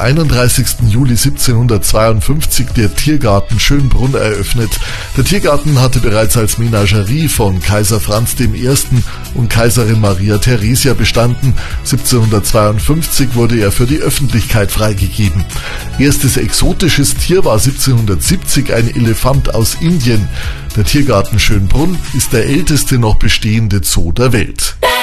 31. Juli 1752 der Tiergarten Schönbrunn eröffnet. Der Tiergarten hatte bereits als Menagerie von Kaiser Franz I. und Kaiserin Maria Theresia bestanden. 1752 wurde er für die Öffentlichkeit freigegeben. Erstes exotisches Tier war 1770 ein Elefant aus Indien. Der Tiergarten Schönbrunn ist der älteste noch bestehende Zoo der Welt.